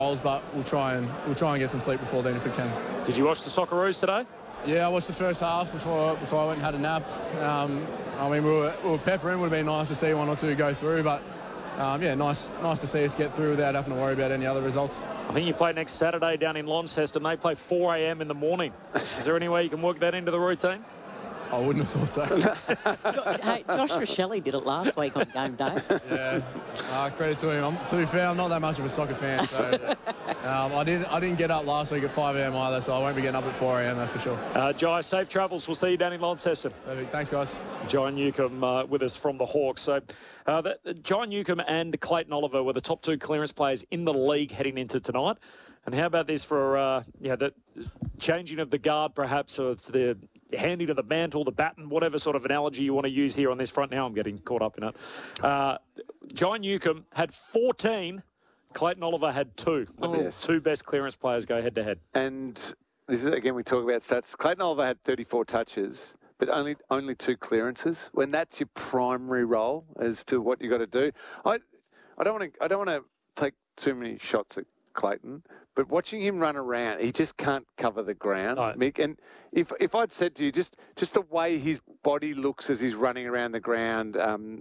goals, but we'll try and get some sleep before then if we can. Did you watch the Socceroos today? Yeah, I watched the first half before I went and had a nap. I mean, we were peppering. Would have been nice to see one or two go through, but yeah, nice to see us get through without having to worry about any other results. I think you play next Saturday down in Launceston. They play 4 a.m. in the morning. Is there any way you can work that into the routine? I wouldn't have thought so. Hey, Josh Rochelle did it last week on game day. Yeah, credit to him. To be fair, I'm not that much of a soccer fan, so I didn't get up last week at 5 a.m. either, so I won't be getting up at 4 a.m. that's for sure. Jai, safe travels. We'll see you down in Launceston. Perfect. Thanks, guys. Jai Newcombe with us from the Hawks. So, Jai Newcombe and Clayton Oliver were the top two clearance players in the league heading into tonight. And how about this for the changing of the guard, perhaps? So it's the handing of the mantle, the baton, whatever sort of analogy you want to use here on this front. Now I'm getting caught up in it. Jai Newcombe had 14. Clayton Oliver had 2. Yes. Two best clearance players go head-to-head. And this is, again, we talk about stats. Clayton Oliver had 34 touches, but only 2 clearances. When that's your primary role as to what you got to do, I don't want to take too many shots at Clayton, but watching him run around, he just can't cover the ground, Mick. And if I'd said to you, just the way his body looks as he's running around the ground,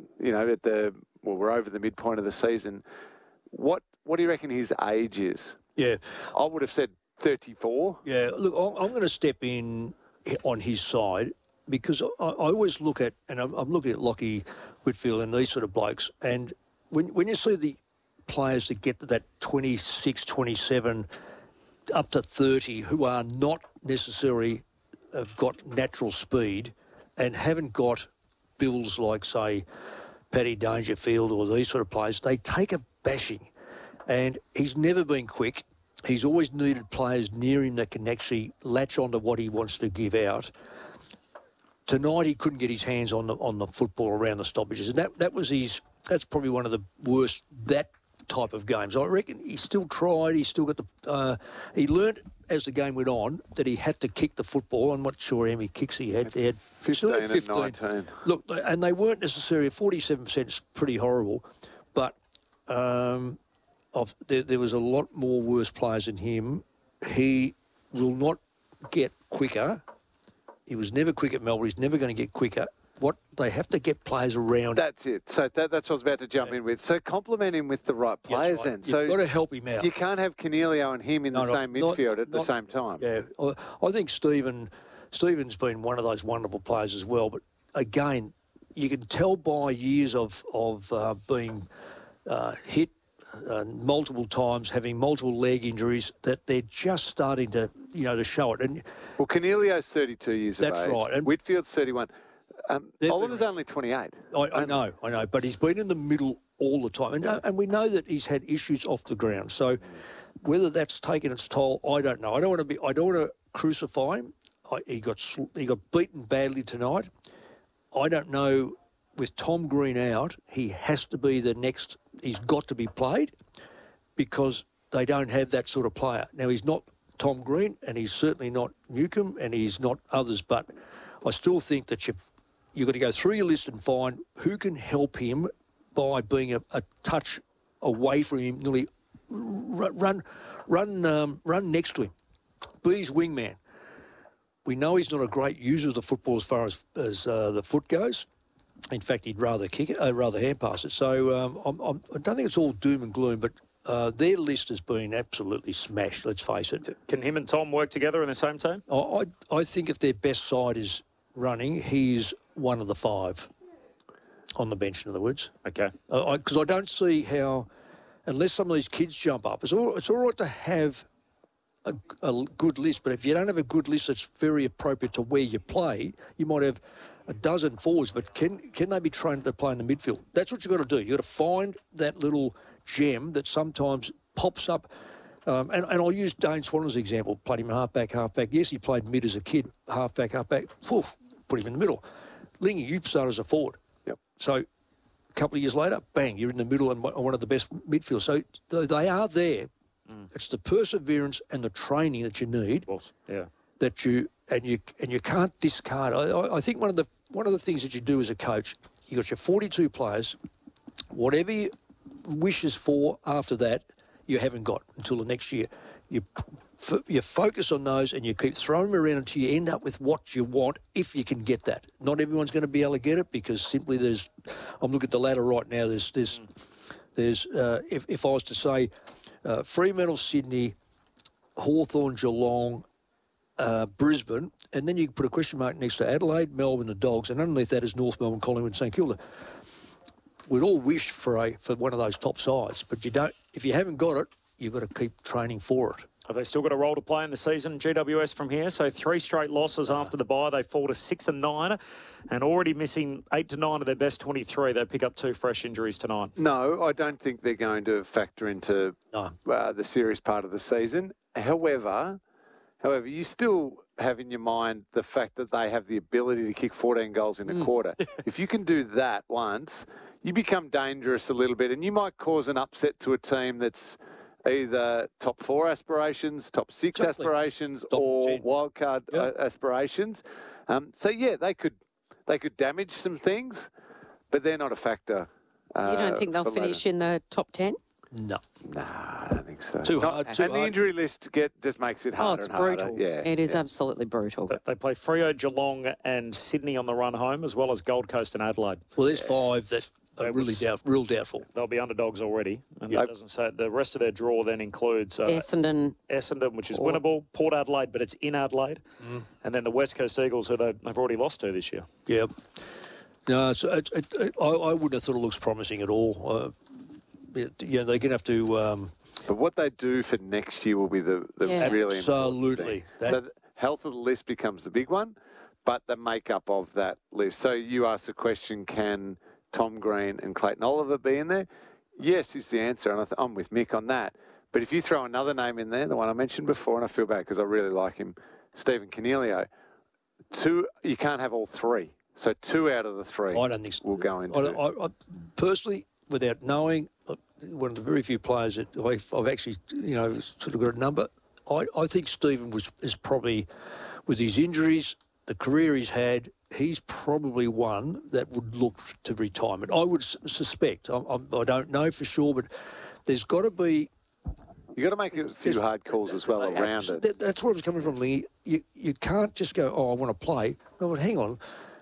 we're over the midpoint of the season. What do you reckon his age is? Yeah, I would have said 34. Yeah, look, I'm going to step in on his side because I always look at, and I'm looking at Lachie Whitfield and these sort of blokes, and when you see the players that get to that 26, 27, up to 30, who are not necessarily have got natural speed and haven't got bills like, say, Paddy Dangerfield or these sort of players, they take a bashing. And he's never been quick. He's always needed players near him that can actually latch onto what he wants to give out. Tonight he couldn't get his hands on the football around the stoppages, and that's probably one of the worst type of games. I reckon he still tried. He still got he learnt as the game went on that he had to kick the football. I'm not sure how many kicks he had. He had 15 and 19. Look, and they weren't necessarily 47% is pretty horrible, but there was a lot more worse players than him. He will not get quicker. He was never quick at Melbourne. He's never going to get quicker. They have to get players around. That's it. So that's what I was about to jump in with. So complement him with the right players then. You've got to help him out. You can't have Cornelio and him in the same midfield at the same time. Yeah, I think Stephen's been one of those wonderful players as well. But again, you can tell by years of being hit multiple times, having multiple leg injuries, that they're just starting to show it. And well, Cornelio's 32 years of age. That's right. And Whitfield's 31. Oliver's only 28. I know, but he's been in the middle all the time, and we know that he's had issues off the ground. So whether that's taken its toll, I don't know. I don't want to crucify him. He got beaten badly tonight. I don't know. With Tom Green out, he has to be the next. He's got to be played because they don't have that sort of player. Now he's not Tom Green, and he's certainly not Newcombe, and he's not others. But I still think that you've got to go through your list and find who can help him by being a touch away from him, nearly run next to him. Be his wingman. We know he's not a great user of the football as far as the foot goes. In fact, he'd rather kick it, rather hand pass it. So I don't think it's all doom and gloom, but their list has been absolutely smashed, let's face it. Can him and Tom work together in the same team? I think if their best side is running, he's one of the 5 on the bench, in other words. Okay. Because I don't see how, unless some of these kids jump up, it's all right to have a good list, but if you don't have a good list that's very appropriate to where you play, you might have a dozen forwards, but can they be trained to play in the midfield? That's what you've got to do. You've got to find that little gem that sometimes pops up. And I'll use Dane Swan as an example. Played him half-back. Yes, he played mid as a kid, half-back. Put him in the middle. Lingy, you started as a forward. Yep. So a couple of years later, bang, you're in the middle and one of the best midfielders. So they are there. It's the perseverance and the training that you need. Yeah. That you can't discard. I think one of the things that you do as a coach, you got your 42 players. Whatever you wishes for after that, you haven't got until the next year. You focus on those and you keep throwing them around until you end up with what you want, if you can get that. Not everyone's going to be able to get it because simply I'm looking at the ladder right now, if I was to say Fremantle, Sydney, Hawthorn, Geelong, Brisbane, and then you can put a question mark next to Adelaide, Melbourne, the Dogs, and underneath that is North Melbourne, Collingwood, St Kilda. We'd all wish for one of those top sides, but you don't. If you haven't got it, you've got to keep training for it. Have they still got a role to play in the season, GWS, from here? So 3 straight losses after the bye. They fall to 6-9 and already missing 8 to 9 of their best 23. They pick up 2 fresh injuries tonight. No, I don't think they're going to factor into the serious part of the season. However, you still have in your mind the fact that they have the ability to kick 14 goals in a quarter. If you can do that once, you become dangerous a little bit, and you might cause an upset to a team that's either top 4 aspirations, top 6 aspirations, or 10. wildcard aspirations. So yeah, they could damage some things, but they're not a factor. You don't think they'll finish in the top 10? No. Nah, I don't think so. Too hard. And the injury list just makes it harder and harder. brutal. Yeah, it is absolutely brutal. They play Freo, Geelong and Sydney on the run home, as well as Gold Coast and Adelaide. Well, there's 5 that are really real doubtful. They'll be underdogs already. And that doesn't say the rest of their draw then includes Essendon, which is winnable, Port Adelaide, but it's in Adelaide, and then the West Coast Eagles, who they've already lost to this year. Yeah. No, I wouldn't have thought it looks promising at all. They're going to have to... but what they do for next year will be the really important thing. So the health of the list becomes the big one, but the makeup of that list. So you ask the question, can Tom Green and Clayton Oliver be in there? Yes is the answer, and I'm with Mick on that. But if you throw another name in there, the one I mentioned before, and I feel bad because I really like him, Stephen Coniglio, you can't have all 3. So 2 out of the 3 I don't think so. will go into. I personally, without knowing, one of the very few players that I've actually, sort of got a number. I think Stephen is probably, with his injuries, the career he's had, he's probably one that would look to retirement. I would suspect. I don't know for sure, but there's got to be. You've got to make a few hard calls as well around it. That's where I was coming from, Lee. You can't just go, I want to play. No, but hang on.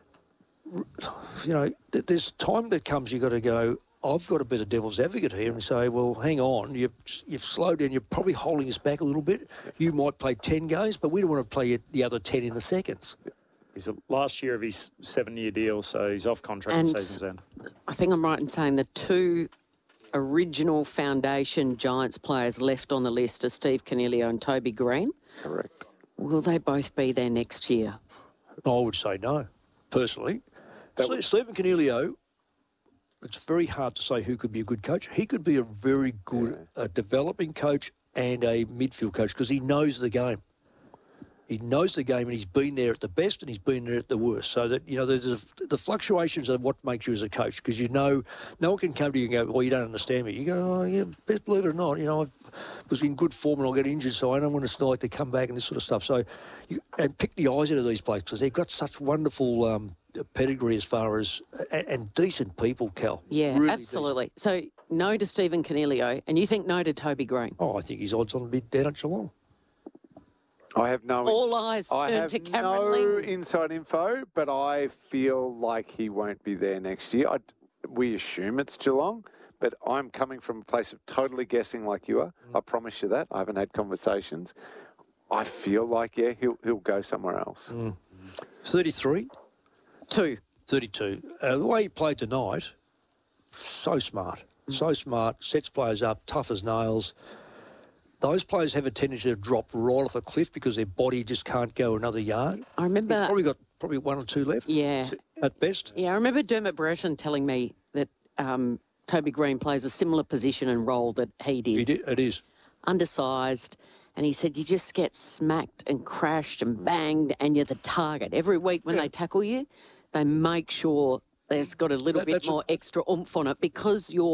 There's time that comes you've got to go, I've got to be the devil's advocate here and say, well, hang on, you've slowed down, you're probably holding us back a little bit. You might play 10 games, but we don't want to play the other 10 in the seconds. He's the last year of his 7-year deal, so he's off contract at season's end. I think I'm right in saying the 2 original foundation Giants players left on the list are Steve Coniglio and Toby Green. Correct. Will they both be there next year? I would say no, personally. Stephen Coniglio, it's very hard to say who could be a good coach. He could be a very good developing coach and a midfield coach because he knows the game. He knows the game and he's been there at the best and he's been there at the worst. So that, there's the fluctuations of what makes you as a coach because no one can come to you and go, well, you don't understand me. You go, oh, yeah, best believe it or not, I was in good form and I'll get injured, so I don't want to like to come back and this sort of stuff. So, and pick the eyes out of these blokes because they've got such wonderful pedigree as far as, and decent people, Cal. Yeah, really absolutely. Decent. So, no to Stephen Coniglio, and you think no to Toby Green? Oh, I think his odds on a bit down at Geelong. I have no. All eyes turn to Cameron Ling. I have no inside info, but I feel like he won't be there next year. We assume it's Geelong, but I'm coming from a place of totally guessing like you are. I promise you that. I haven't had conversations. I feel like, he'll go somewhere else. 33? 2. 32. The way he played tonight, so smart. So smart. Sets players up, tough as nails. Those players have a tendency to drop right off a cliff because their body just can't go another yard. I remember... He's probably got 1 or 2 left. Yeah. At best. Yeah, I remember Dermot Brereton telling me that Toby Green plays a similar position and role that he did. It is. Undersized. And he said you just get smacked and crashed and banged and you're the target. Every week when they tackle you, they make sure there's got a little bit more extra oomph on it because you're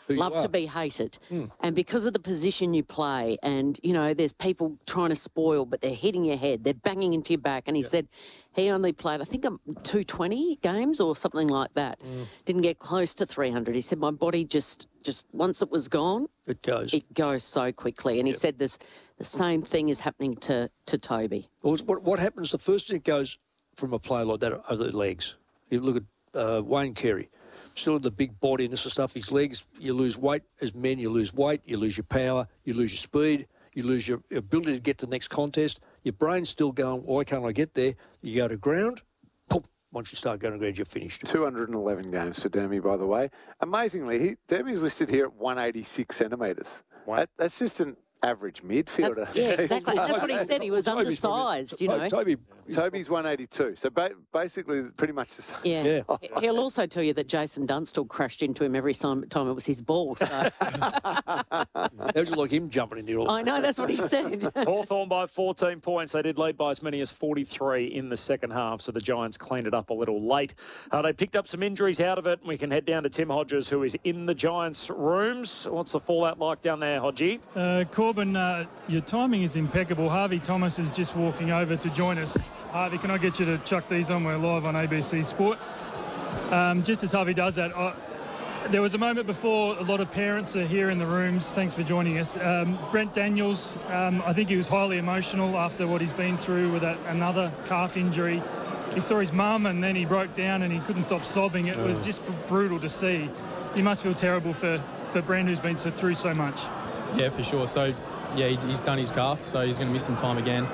who you love to are. be hated. And because of the position you play and, you know, there's people trying to spoil, but they're hitting your head, they're banging into your back. And he said he only played, I think, 220 games or something like that. Didn't get close to 300. He said, my body just once it was gone, It goes. it goes so quickly. And he said the same thing is happening to Toby. Well, what happens, the first thing that goes from a player like that are the legs. You look at Wayne Carey, still the big body and this sort of stuff. His legs, you lose weight. As men, you lose weight, you lose your power, you lose your speed, you lose your ability to get to the next contest. Your brain's still going, why can't I get there? You go to ground, poof, once you start going to ground, you're finished. 211 games for Dermy, by the way. Amazingly, Dermy's listed here at 186 centimetres. Wow. That's just an average midfielder. Yeah, exactly. That's what he said. He was undersized, you know. Toby's 182, so basically pretty much the same. Yeah. He'll also tell you that Jason Dunstall crashed into him every time it was his ball. So. That was like him jumping in the all. I know, that's what he said. Hawthorn by 14 points. They did lead by as many as 43 in the second half, so the Giants cleaned it up a little late. They picked up some injuries out of it. We can head down to Tim Hodges, who is in the Giants' rooms. What's the fallout like down there, Hodgie? Corbin, your timing is impeccable. Harvey Thomas is just walking over to join us. Harvey, can I get you to chuck these on? We're live on ABC Sport. Just as Harvey does that, there was a moment before a lot of parents are here in the rooms. Thanks for joining us. Brent Daniels, I think he was highly emotional after what he's been through with another calf injury. He saw his mum and then he broke down and he couldn't stop sobbing. It was just brutal to see. You must feel terrible for Brent, who's been through so much. Yeah, for sure. So, yeah, he's done his calf, so he's going to miss some time again.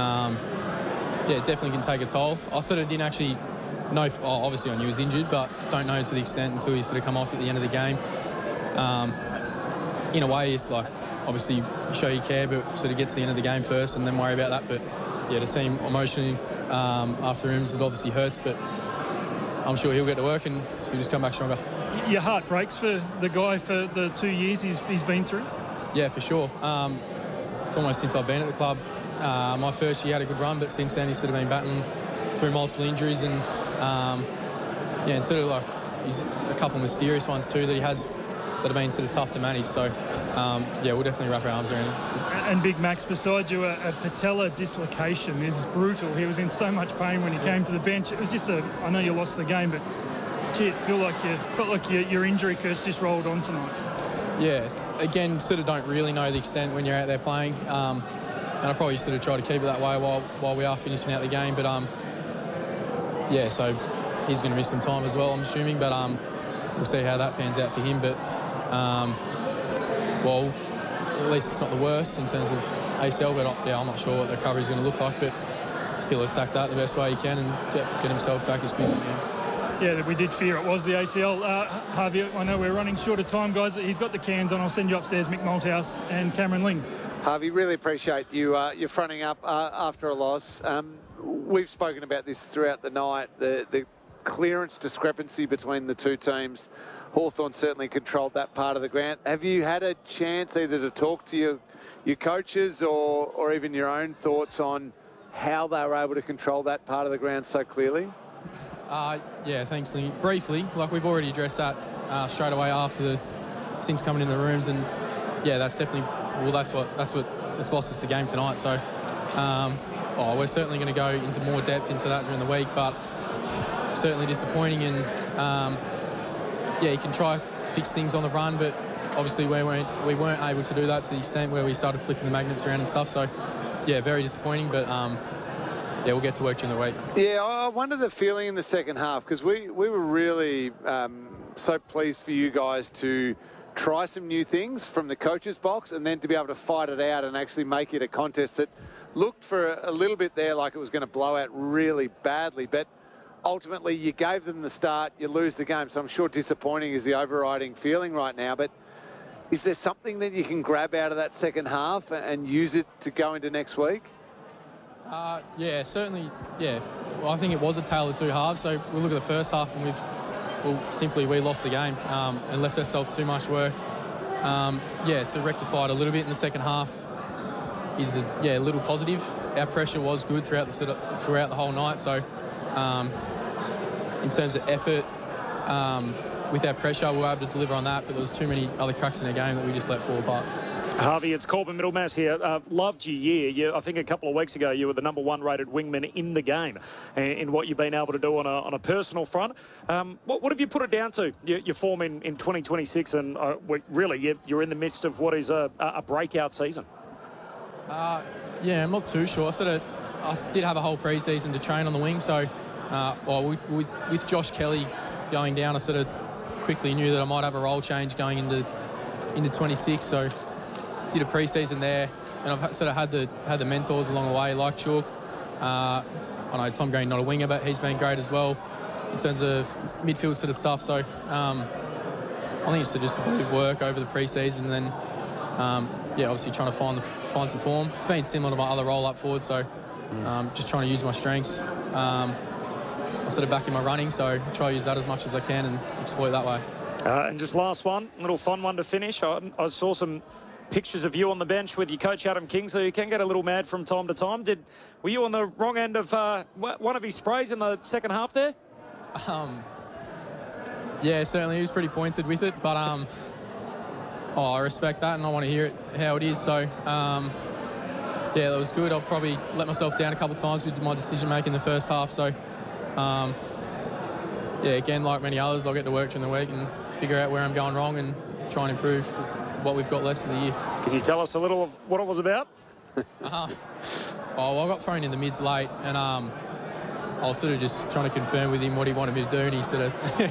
Yeah, it definitely can take a toll. I sort of didn't actually know, obviously I knew he was injured, but don't know to the extent until he sort of come off at the end of the game. In a way, it's like, obviously you show you care, but sort of get to the end of the game first and then worry about that. But, yeah, to see him emotionally after him, it obviously hurts, but I'm sure he'll get to work and he'll just come back stronger. Your heart breaks for the guy for the 2 years he's been through? Yeah, for sure. It's almost since I've been at the club. My first year had a good run, but since then he's sort of been battling through multiple injuries and, yeah, and sort of like he's a couple of mysterious ones too that he has that have been sort of tough to manage. So, yeah, we'll definitely wrap our arms around him. And Big Max, beside you, a patella dislocation is brutal. He was in so much pain when he came to the bench. It was just I know you lost the game, but gee, it felt like your injury curse just rolled on tonight. Yeah, again, sort of don't really know the extent when you're out there playing. And I'll probably sort of try to keep it that way while we are finishing out the game. But, yeah, so he's going to miss some time as well, I'm assuming. But we'll see how that pans out for him. But, well, at least it's not the worst in terms of ACL. But, yeah, I'm not sure what the recovery is going to look like. But he'll attack that the best way he can and get himself back as quick as he can. Yeah, we did fear it was the ACL. Harvey, I know we're running short of time, guys. He's got the cans on. I'll send you upstairs, Mick Malthouse and Cameron Ling. Harvey, really appreciate you fronting up after a loss. We've spoken about this throughout the night, the clearance discrepancy between the two teams. Hawthorn certainly controlled that part of the ground. Have you had a chance either to talk to your coaches or even your own thoughts on how they were able to control that part of the ground so clearly? Yeah, thanks, Lee. Briefly, like we've already addressed that straight away since coming in the rooms, and yeah, that's definitely that's what it's lost us the game tonight. So we're certainly going to go into more depth into that during the week, but certainly disappointing. And yeah, you can try to fix things on the run, but obviously we weren't able to do that to the extent where we started flicking the magnets around and stuff. So yeah, very disappointing, but. Yeah, we'll get to work during the week. Yeah, I wonder the feeling in the second half, because we were really so pleased for you guys to try some new things from the coach's box and then to be able to fight it out and actually make it a contest that looked for a little bit there like it was going to blow out really badly. But ultimately, you gave them the start, you lose the game. So I'm sure disappointing is the overriding feeling right now. But is there something that you can grab out of that second half and use it to go into next week? Yeah, certainly, yeah. Well, I think it was a tale of two halves. So we look at the first half and we lost the game and left ourselves too much work. Yeah, to rectify it a little bit in the second half is a little positive. Our pressure was good throughout the whole night. So in terms of effort, with our pressure, we were able to deliver on that, but there was too many other cracks in the game that we just let fall apart. Harvey, it's Corbin Middlemass here. Loved your year. I think a couple of weeks ago you were the number 1 rated wingman in the game in what you've been able to do on a personal front. What have you put it down to, your form in 2026? And really, you're in the midst of what is a breakout season. Yeah, I'm not too sure. I did have a whole pre-season to train on the wing, so with Josh Kelly going down, I sort of quickly knew that I might have a role change going into 26, so did a pre-season there, and I've sort of had the mentors along the way, like Chook. I know Tom Green, not a winger, but he's been great as well in terms of midfield sort of stuff. So I think it's just a bit of work over the pre-season, and then obviously trying to find some form. It's been similar to my other role up forward, so just trying to use my strengths. I'm sort of back in my running, so try to use that as much as I can and exploit that way. And just last one, a little fun one to finish. I saw some pictures of you on the bench with your coach Adam King, so you can get a little mad from time to time. Were you on the wrong end of one of his sprays in the second half there? Yeah, certainly he was pretty pointed with it, but I respect that and I want to hear it how it is. So that was good. I'll probably let myself down a couple of times with my decision making in the first half. So again, like many others, I'll get to work during the week and figure out where I'm going wrong and try and improve what we've got left of the year. Can you tell us a little of what it was about? I got thrown in the mids late, and I was sort of just trying to confirm with him what he wanted me to do, and he sort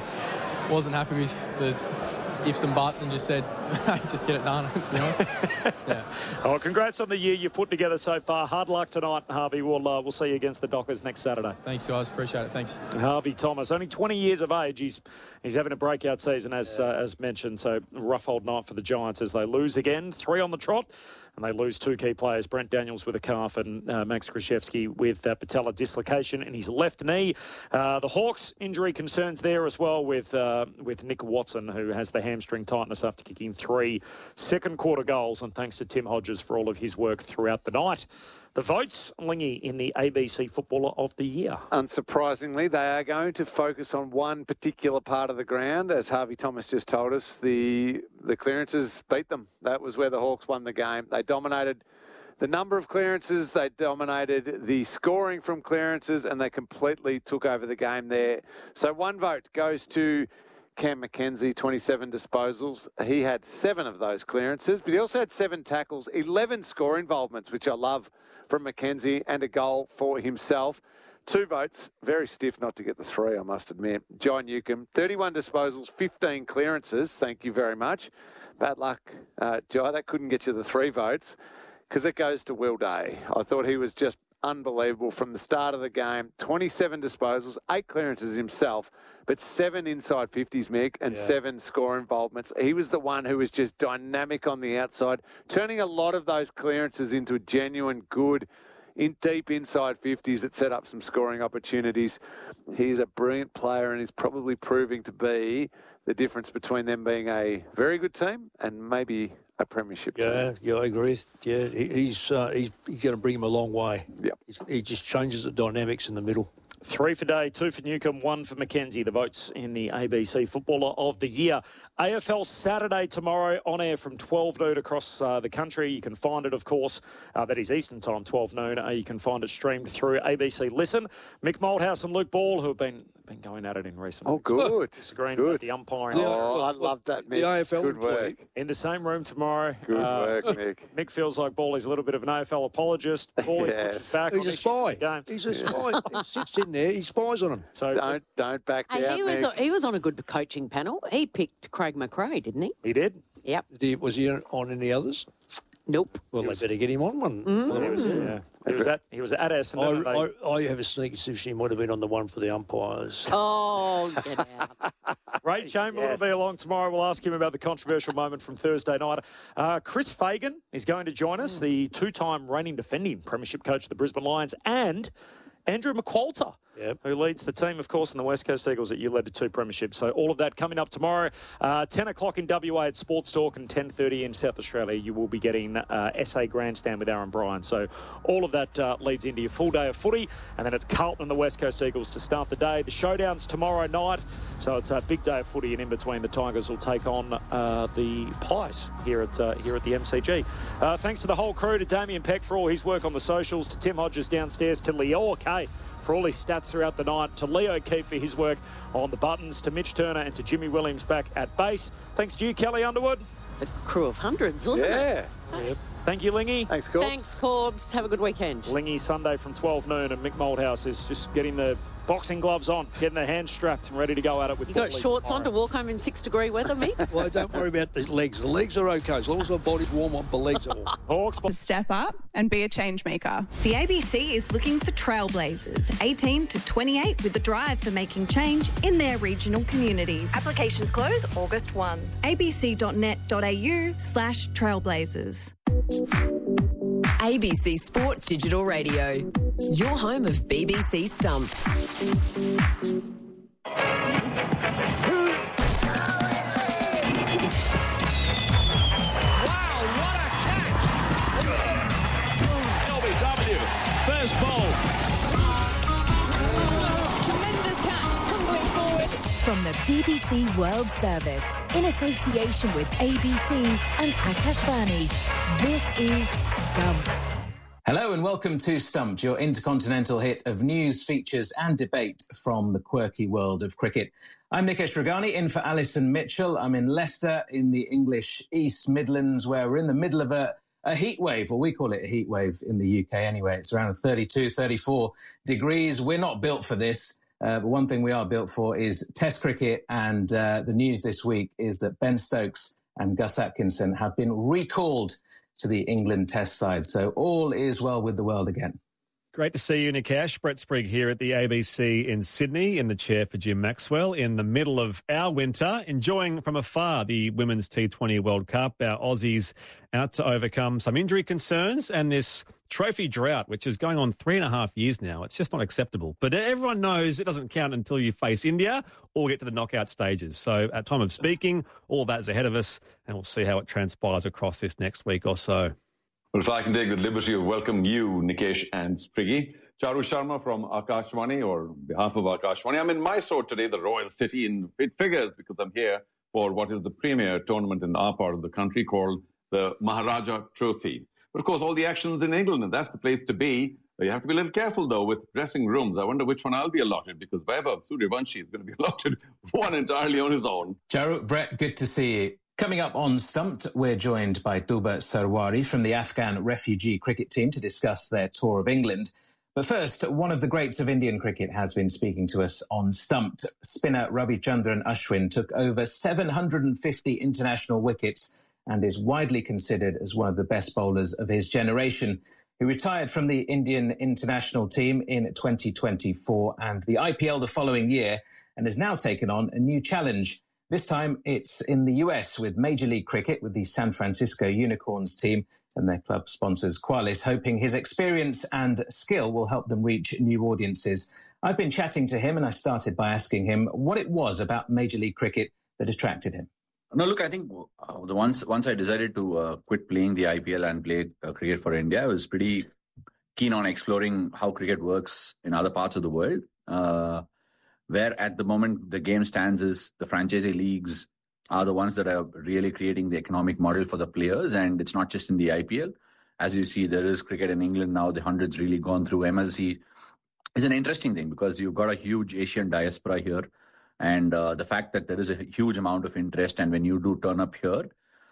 of wasn't happy with the ifs and buts and just said, just get it done, to be honest. Yeah. Oh, congrats on the year you've put together so far. Hard luck tonight, Harvey. We'll see you against the Dockers next Saturday. Thanks, guys. Appreciate it. Thanks. Harvey Thomas, only 20 years of age. He's having a breakout season, as mentioned. So rough old night for the Giants as they lose again. 3 on the trot. And they lose 2 key players, Brent Daniels with a calf and Max Krzyzewski with patella dislocation in his left knee. The Hawks, injury concerns there as well with Nick Watson, who has the hamstring tightness after kicking 3 second-quarter goals. And thanks to Tim Hodges for all of his work throughout the night. The votes, Lingy, in the ABC Footballer of the Year. Unsurprisingly, they are going to focus on one particular part of the ground. As Harvey Thomas just told us, the clearances beat them. That was where the Hawks won the game. They dominated the number of clearances, they dominated the scoring from clearances, and they completely took over the game there. So one vote goes to Cam Mackenzie, 27 disposals. He had 7 of those clearances, but he also had 7 tackles, 11 score involvements, which I love from Mackenzie, and a goal for himself. 2 votes, very stiff not to get the 3, I must admit. John Newcombe, 31 disposals, 15 clearances. Thank you very much. Bad luck, Jai. That couldn't get you the 3 votes because it goes to Will Day. I thought he was just unbelievable from the start of the game. 27 disposals, 8 clearances himself, but 7 inside 50s, Mick, and 7 score involvements. He was the one who was just dynamic on the outside, turning a lot of those clearances into genuine good deep inside 50s that set up some scoring opportunities. He's a brilliant player and is probably proving to be the difference between them being a very good team and maybe a premiership team. Yeah, I agree. Yeah, he's going to bring him a long way. Yep. He just changes the dynamics in the middle. 3 for Day, 2 for Newcombe, 1 for Mackenzie. The votes in the ABC Footballer of the Year. AFL Saturday tomorrow on air from 12 noon across the country. You can find it, of course, that is Eastern Time, 12 noon. You can find it streamed through ABC Listen. Mick Moldhouse and Luke Ball, who have been going at it in recent weeks. Good. Disagreeing about the umpiring. I love that, Mick. The AFL good work. In the same room tomorrow. Good work, Mick. Mick feels like Ball is a little bit of an AFL apologist. Ball pushes back. He's on a spy. game. He's a spy. He sits in there. He spies on him. So Don't back down, Mick. He was on a good coaching panel. He picked Craig McRae, didn't he? he did. Yep. Was he on any others? Nope. Well, they better get him on one. He was at Essendon. I have a sneaky suspicion he might have been on the one for the umpires. Oh, get out. Ray Chamberlain will be along tomorrow. We'll ask him about the controversial moment from Thursday night. Chris Fagan is going to join us, the 2-time reigning defending premiership coach of the Brisbane Lions, and Andrew McQualter, who leads the team, of course, in the West Coast Eagles that you led to 2 premierships. So all of that coming up tomorrow, 10 o'clock in WA at Sports Talk and 10:30 in South Australia. You will be getting SA Grandstand with Aaron Bryan. So all of that leads into your full day of footy, and then it's Carlton and the West Coast Eagles to start the day. The showdown's tomorrow night, so it's a big day of footy, and in between the Tigers will take on the Pies here at the MCG. Thanks to the whole crew, to Damien Peck for all his work on the socials, to Tim Hodges downstairs, to Leo Kay for all his stats throughout the night, to Leo Keefe for his work on the buttons, to Mitch Turner and to Jimmy Williams back at base. Thanks to you, Kelly Underwood. It's a crew of hundreds, wasn't it? Yeah. Thank you, Lingy. Thanks, Corbs. Thanks, Corbs. Have a good weekend. Lingy Sunday from 12 noon, and Mick Moldhouse is just getting the boxing gloves on, getting the hands strapped and ready to go at it with You got Buttley shorts tomorrow. on to walk home in 6-degree weather, Mick? Well, don't worry about the legs. The legs are okay. As long as my body's warm up, the legs are warm. Hawks. Step up and be a change maker. The ABC is looking for trailblazers, 18 to 28, with a drive for making change in their regional communities. Applications close August 1. abc.net.au/trailblazers. ABC Sport Digital Radio. Your home of BBC Stumped. LBW, first ball. Tremendous catch, tumbling forward. From the BBC World Service, in association with ABC and Akashvani, this is Stumped. Hello and welcome to Stumped, your intercontinental hit of news, features and debate from the quirky world of cricket. I'm Nikesh Ragani, in for Alison Mitchell. I'm in Leicester in the English East Midlands, where we're in the middle of a heat wave, or we call it a heat wave in the UK anyway. It's around 32, 34 degrees. We're not built for this. But one thing we are built for is Test cricket, and the news this week is that Ben Stokes and Gus Atkinson have been recalled to the England Test side. So all is well with the world again. Great to see you, Nikesh. Brett Sprigg here at the ABC in Sydney, in the chair for Jim Maxwell, in the middle of our winter, enjoying from afar the Women's T20 World Cup. Our Aussies out to overcome some injury concerns and this trophy drought, which is going on 3.5 years now. It's just not acceptable. But everyone knows it doesn't count until you face India or get to the knockout stages. So at time of speaking, all that is ahead of us, and we'll see how it transpires across this next week or so. Well, if I can take the liberty of welcoming you, Nikesh and Spriggy. Charu Sharma from Akashvani, or on behalf of Akashvani. I'm in Mysore today, the royal city, and it figures because I'm here for what is the premier tournament in our part of the country called the Maharaja Trophy. But of course, all the action's in England, and that's the place to be. You have to be a little careful, though, with dressing rooms. I wonder which one I'll be allotted, because Vaibhav Suryavanshi is going to be allotted one entirely on his own. Charu, Brett, good to see you. Coming up on Stumped, we're joined by Tuba Sarwari from the Afghan refugee cricket team to discuss their tour of England. But first, one of the greats of Indian cricket has been speaking to us on Stumped. Spinner Ravichandran Ashwin took over 750 international wickets and is widely considered as one of the best bowlers of his generation. He retired from the Indian international team in 2024 and the IPL the following year, and has now taken on a new challenge. This time it's in the US with Major League Cricket, with the San Francisco Unicorns team and their club sponsors Qualis, hoping his experience and skill will help them reach new audiences. I've been chatting to him, and I started by asking him what it was about Major League Cricket that attracted him. No, look, I think once I decided to quit playing the IPL and play cricket for India, I was pretty keen on exploring how cricket works in other parts of the world. Where at the moment the game stands is the franchisee leagues are the ones that are really creating the economic model for the players, and it's not just in the IPL. As you see, there is cricket in England now. The 100's really gone through. MLC is an interesting thing because you've got a huge Asian diaspora here, and the fact that there is a huge amount of interest, and when you do turn up here,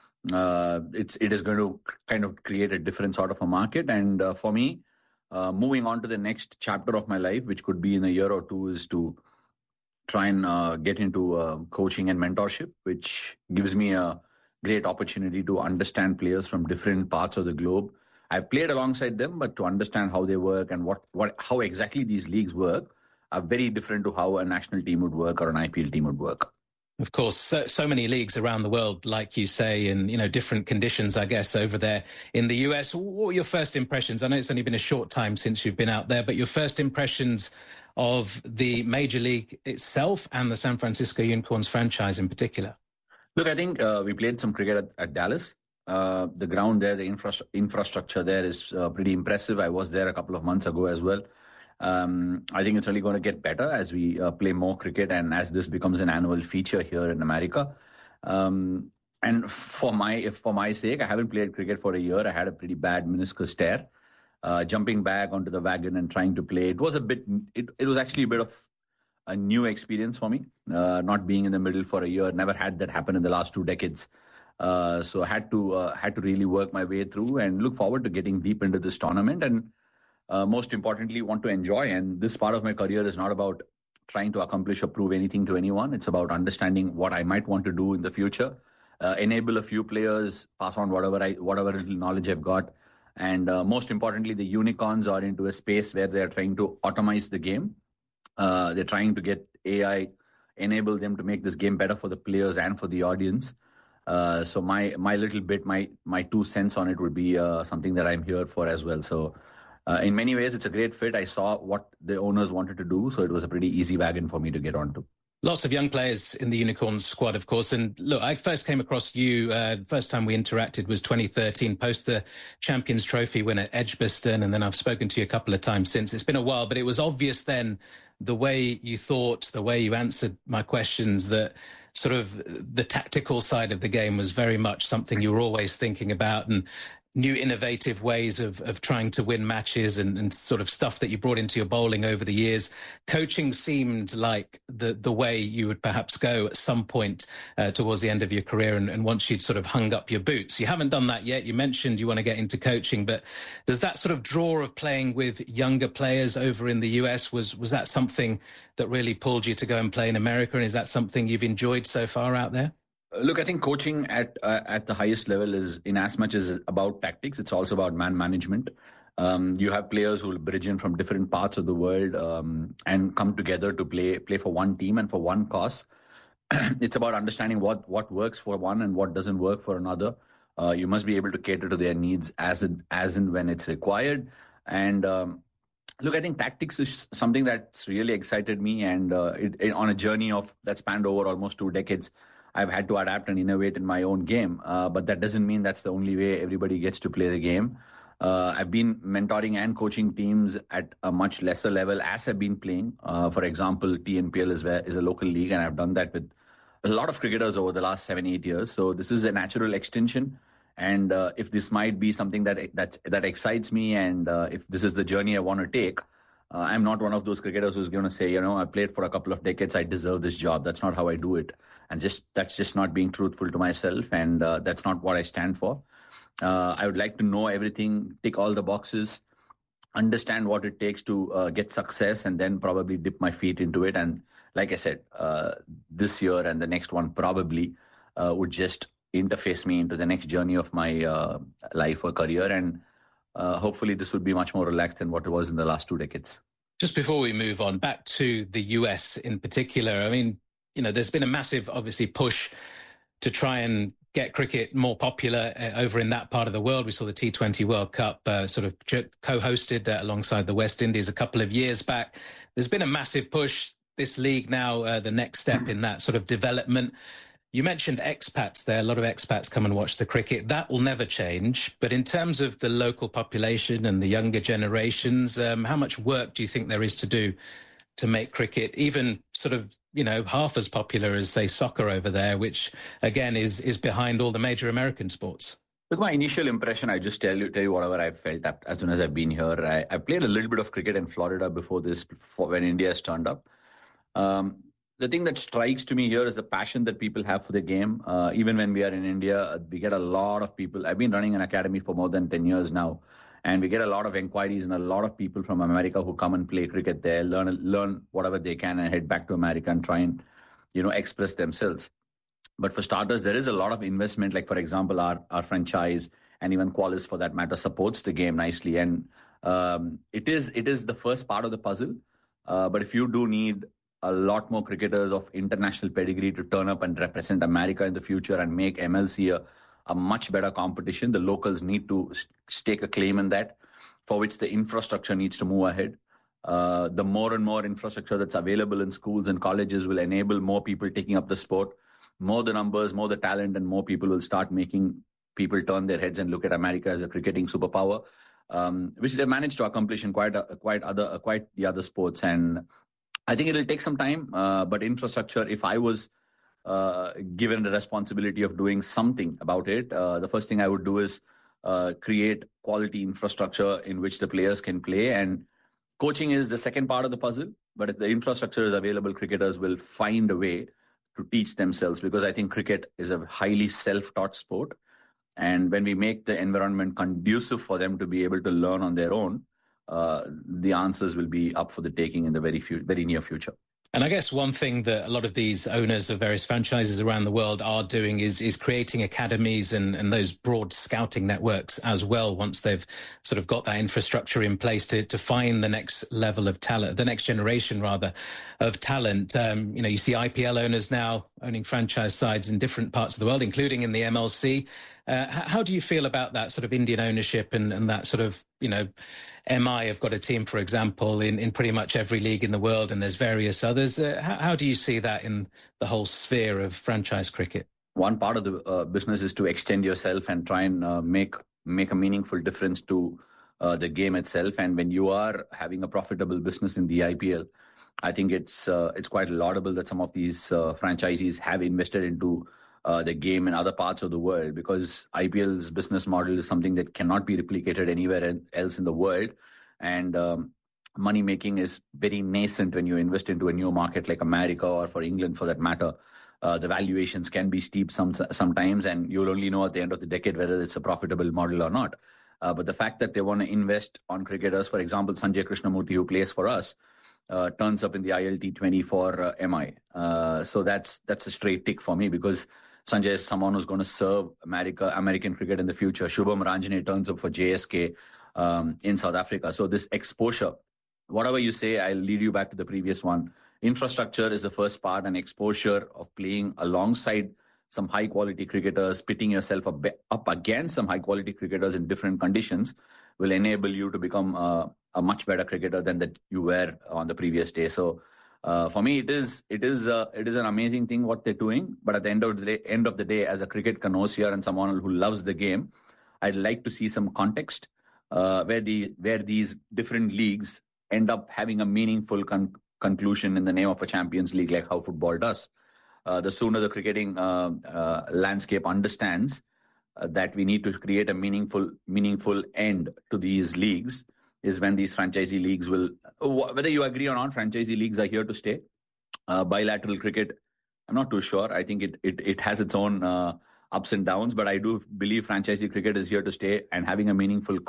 it is going to kind of create a different sort of a market. And for me, moving on to the next chapter of my life, which could be in a year or two, is to try and get into coaching and mentorship, which gives me a great opportunity to understand players from different parts of the globe. I've played alongside them, but to understand how they work and how exactly these leagues work are very different to how a national team would work or an IPL team would work. Of course, so many leagues around the world, like you say, in different conditions, I guess, over there in the US. What were your first impressions? I know it's only been a short time since you've been out there, but your first impressions of the Major League itself and the San Francisco Unicorns franchise in particular? Look, I think we played some cricket at Dallas. The ground there, the infrastructure there is pretty impressive. I was there a couple of months ago as well. I think it's only going to get better as we play more cricket and as this becomes an annual feature here in America. And for my sake, I haven't played cricket for a year. I had a pretty bad meniscus tear. Jumping back onto the wagon and trying to play, it was actually a bit of a new experience for me. Not being in the middle for a year, never had that happen in the last 2 decades. So I had to really work my way through and look forward to getting deep into this tournament and. Most importantly, want to enjoy. And this part of my career is not about trying to accomplish or prove anything to anyone. It's about understanding what I might want to do in the future, enable a few players, pass on whatever little knowledge I've got. And most importantly, the Unicorns are into a space where they're trying to automize the game. They're trying to get AI, enable them to make this game better for the players and for the audience. So my little bit, my 2 cents on it would be something that I'm here for as well. So in many ways, it's a great fit. I saw what the owners wanted to do, so it was a pretty easy wagon for me to get onto. Lots of young players in the Unicorns squad, of course. And look, I first came across you, first time we interacted was 2013, post the Champions Trophy win at Edgbaston. And then I've spoken to you a couple of times since. It's been a while, but it was obvious then the way you thought, the way you answered my questions, that sort of the tactical side of the game was very much something you were always thinking about, and new innovative ways of trying to win matches and sort of stuff that you brought into your bowling over the years. Coaching seemed like the way you would perhaps go at some point towards the end of your career and once you'd sort of hung up your boots. You haven't done that yet. You mentioned you want to get into coaching, but does that sort of draw of playing with younger players over in the US, was that something that really pulled you to go and play in America? And is that something you've enjoyed so far out there? Look, I think coaching at the highest level is, in as much as about tactics, it's also about man management. You have players who will bridge in from different parts of the world and come together to play for one team and for one cause. It's about understanding what works for one and what doesn't work for another. You must be able to cater to their needs as and when it's required. And look, I think tactics is something that's really excited me, and on a journey that spanned over almost 2 decades. I've had to adapt and innovate in my own game, but that doesn't mean that's the only way everybody gets to play the game. I've been mentoring and coaching teams at a much lesser level as I've been playing. For example, TNPL is a local league, and I've done that with a lot of cricketers over the last 7-8 years. So this is a natural extension. And if this might be something that excites me, and if this is the journey I want to take, I'm not one of those cricketers who's going to say, I played for a couple of decades, I deserve this job. That's not how I do it. And that's just not being truthful to myself. And that's not what I stand for. I would like to know everything, tick all the boxes, understand what it takes to get success, and then probably dip my feet into it. And like I said, this year and the next one probably would just interface me into the next journey of my life or career. And hopefully this would be much more relaxed than what it was in the last 2 decades. Just before we move on, back to the US in particular, I mean, there's been a massive, obviously, push to try and get cricket more popular over in that part of the world. We saw the T20 World Cup sort of co-hosted alongside the West Indies a couple of years back. There's been a massive push. This league now, the next step in that sort of development. You mentioned expats there. A lot of expats come and watch the cricket. That will never change. But in terms of the local population and the younger generations, how much work do you think there is to do to make cricket even sort of, half as popular as, say, soccer over there, which, again, is behind all the major American sports? Look, my initial impression, I just tell you whatever I felt as soon as I've been here. I played a little bit of cricket in Florida before when India has turned up. The thing that strikes to me here is the passion that people have for the game. Even when we are in India, we get a lot of people. I've been running an academy for more than 10 years now, and we get a lot of inquiries and a lot of people from America who come and play cricket there, learn whatever they can, and head back to America and try and, express themselves. But for starters, there is a lot of investment. Like, for example, our franchise, and even Qualis for that matter, supports the game nicely. And it is the first part of the puzzle. But if you do need a lot more cricketers of international pedigree to turn up and represent America in the future and make MLC a much better competition. The locals need to stake a claim in that, for which the infrastructure needs to move ahead. The more and more infrastructure that's available in schools and colleges will enable more people taking up the sport. More the numbers, more the talent, and more people will start making people turn their heads and look at America as a cricketing superpower, which they managed to accomplish in quite the other sports. And I think it'll take some time, but infrastructure, if I was given the responsibility of doing something about it, the first thing I would do is create quality infrastructure in which the players can play. And coaching is the second part of the puzzle, but if the infrastructure is available, cricketers will find a way to teach themselves, because I think cricket is a highly self-taught sport. And when we make the environment conducive for them to be able to learn on their own, the answers will be up for the taking in the very near future. And I guess one thing that a lot of these owners of various franchises around the world are doing is creating academies and those broad scouting networks as well, once they've sort of got that infrastructure in place to find the next level of talent, the next generation, rather, of talent. You see IPL owners now owning franchise sides in different parts of the world, including in the MLC. How do you feel about that sort of Indian ownership and that sort of, MI have got a team, for example, in pretty much every league in the world, and there's various others. How do you see that in the whole sphere of franchise cricket? One part of the business is to extend yourself and try and make a meaningful difference to the game itself. And when you are having a profitable business in the IPL, I think it's quite laudable that some of these franchisees have invested into the game in other parts of the world, because IPL's business model is something that cannot be replicated anywhere else in the world. And money making is very nascent when you invest into a new market like America, or for England for that matter. The valuations can be steep sometimes, and you'll only know at the end of the decade whether it's a profitable model or not. But the fact that they want to invest on cricketers, for example, Sanjay Krishnamurthy, who plays for us, turns up in the ILT20 for MI. So that's a straight tick for me, because Sanjay is someone who's going to serve American cricket in the future. Shubham Ranjane turns up for JSK in South Africa. So this exposure, whatever you say, I'll lead you back to the previous one. Infrastructure is the first part, and exposure of playing alongside some high-quality cricketers, pitting yourself up against some high-quality cricketers in different conditions will enable you to become a much better cricketer than that you were on the previous day. So for me, it is an amazing thing what they're doing. But at the end of the day, as a cricket connoisseur and someone who loves the game, I'd like to see some context where these different leagues end up having a meaningful conclusion in the name of a Champions League, like how football does. The sooner the cricketing landscape understands that we need to create a meaningful end to these leagues, is when these franchisee leagues will, whether you agree or not, franchisee leagues are here to stay. Bilateral cricket, I'm not too sure. I think it has its own ups and downs, but I do believe franchisee cricket is here to stay, and having a meaningful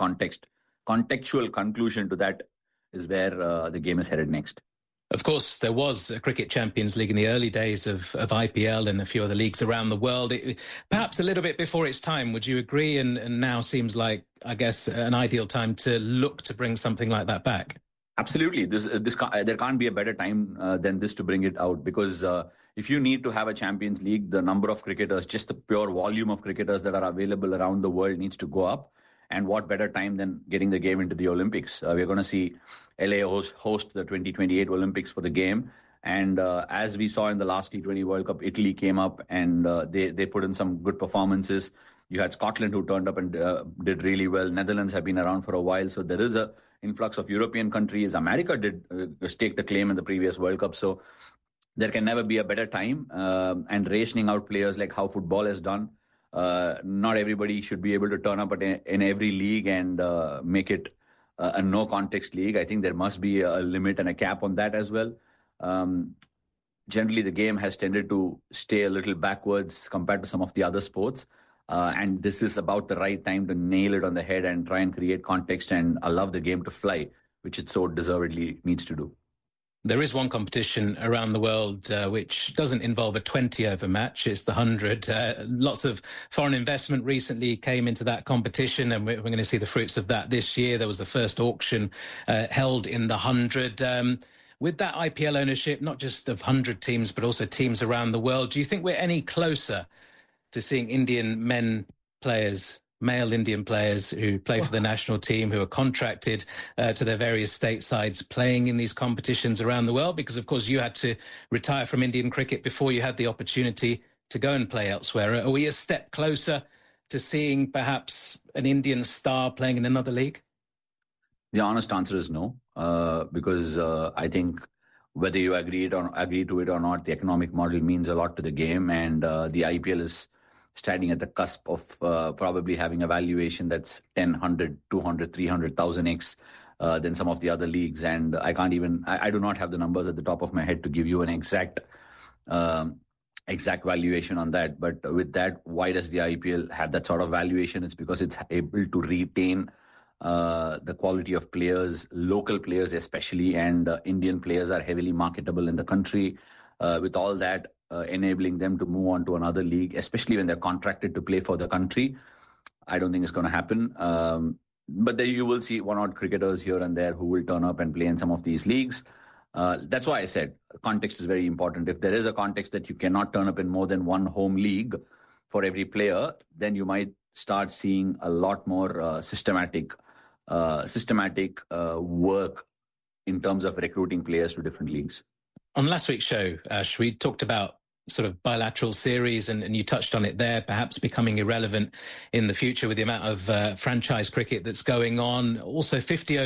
contextual conclusion to that is where the game is headed next. Of course, there was a Cricket Champions League in the early days of IPL and a few other leagues around the world. Perhaps a little bit before its time, would you agree? And now seems like, I guess, an ideal time to look to bring something like that back. Absolutely. There can't be a better time than this to bring it out, because if you need to have a Champions League, the number of cricketers, just the pure volume of cricketers that are available around the world needs to go up. And what better time than getting the game into the Olympics? We're going to see LA host the 2028 Olympics for the game. And as we saw in the last T20 World Cup, Italy came up and they put in some good performances. You had Scotland, who turned up and did really well. Netherlands have been around for a while. So there is an influx of European countries. America did stake the claim in the previous World Cup. So there can never be a better time. And rationing out players like how football has done. Not everybody should be able to turn up in every league and make it a no-context league. I think there must be a limit and a cap on that as well. Generally, the game has tended to stay a little backwards compared to some of the other sports. And this is about the right time to nail it on the head and try and create context and allow the game to fly, which it so deservedly needs to do. There is one competition around the world which doesn't involve a 20-over match. It's the 100. Lots of foreign investment recently came into that competition, and we're going to see the fruits of that this year. There was the first auction held in the 100. with that IPL ownership, not just of 100 teams, but also teams around the world, do you think we're any closer to seeing Indian men players, male Indian players who play for the national team, who are contracted to their various state sides, playing in these competitions around the world? Because, of course, you had to retire from Indian cricket before you had the opportunity to go and play elsewhere. Are we a step closer to seeing perhaps an Indian star playing in another league? The honest answer is no, because I think whether you agree to it or not, the economic model means a lot to the game, and the IPL is standing at the cusp of probably having a valuation that's 10, 100, 200, 300,000x than some of the other leagues. And I do not have the numbers at the top of my head to give you an exact valuation on that. But with that, why does the IPL have that sort of valuation? It's because it's able to retain the quality of players, local players especially, and Indian players are heavily marketable in the country. With all that, enabling them to move on to another league, especially when they're contracted to play for the country, I don't think it's going to happen. But then you will see one odd cricketers here and there who will turn up and play in some of these leagues. That's why I said context is very important. If there is a context that you cannot turn up in more than one home league for every player, then you might start seeing a lot more systematic work in terms of recruiting players to different leagues. On last week's show, Ash, we talked about sort of bilateral series, and you touched on it there, perhaps becoming irrelevant in the future with the amount of franchise cricket that's going on. Also, 50